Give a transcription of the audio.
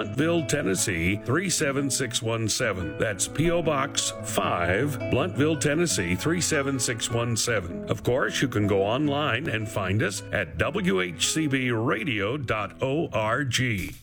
Blountville, Tennessee 37617. That's P.O. Box 5, Blountville, Tennessee 37617. Of course, you can go online and find us at whcbradio.org.